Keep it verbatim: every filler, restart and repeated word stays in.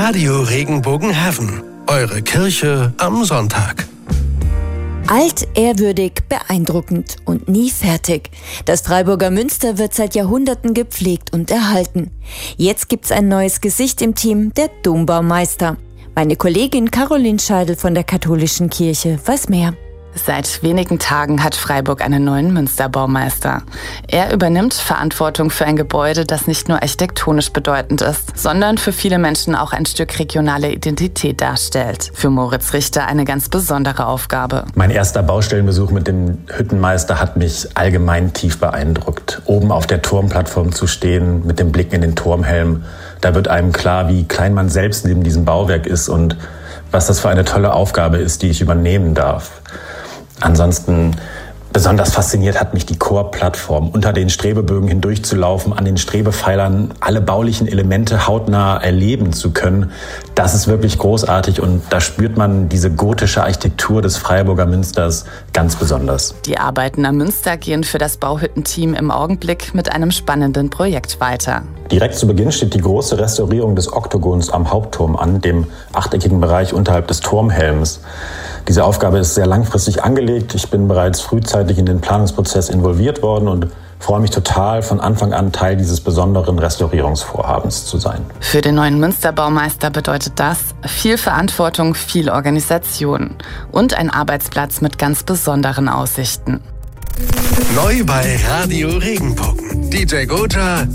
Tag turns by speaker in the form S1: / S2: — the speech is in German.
S1: Radio Regenbogenhaven. Eure Kirche am Sonntag.
S2: Alt, ehrwürdig, beeindruckend und nie fertig. Das Freiburger Münster wird seit Jahrhunderten gepflegt und erhalten. Jetzt gibt's ein neues Gesicht im Team, der Dombaumeister. Meine Kollegin Caroline Scheidel von der Katholischen Kirche weiß mehr.
S3: Seit wenigen Tagen hat Freiburg einen neuen Münsterbaumeister. Er übernimmt Verantwortung für ein Gebäude, das nicht nur architektonisch bedeutend ist, sondern für viele Menschen auch ein Stück regionale Identität darstellt. Für Moritz Richter eine ganz besondere Aufgabe.
S4: Mein erster Baustellenbesuch mit dem Hüttenmeister hat mich allgemein tief beeindruckt. Oben auf der Turmplattform zu stehen, mit dem Blick in den Turmhelm, da wird einem klar, wie klein man selbst neben diesem Bauwerk ist und was das für eine tolle Aufgabe ist, die ich übernehmen darf. Ansonsten besonders fasziniert hat mich die Chorplattform, unter den Strebebögen hindurchzulaufen, an den Strebepfeilern alle baulichen Elemente hautnah erleben zu können. Das ist wirklich großartig und da spürt man diese gotische Architektur des Freiburger Münsters ganz besonders.
S3: Die Arbeiten am Münster gehen für das Bauhüttenteam im Augenblick mit einem spannenden Projekt weiter.
S4: Direkt zu Beginn steht die große Restaurierung des Oktogons am Hauptturm an, dem achteckigen Bereich unterhalb des Turmhelms. Diese Aufgabe ist sehr langfristig angelegt. Ich bin bereits frühzeitig in den Planungsprozess involviert worden und freue mich total, von Anfang an Teil dieses besonderen Restaurierungsvorhabens zu sein.
S3: Für den neuen Münsterbaumeister bedeutet das viel Verantwortung, viel Organisation und ein Arbeitsplatz mit ganz besonderen Aussichten.
S1: Neu bei Radio Regenbogen. D J Gotcha,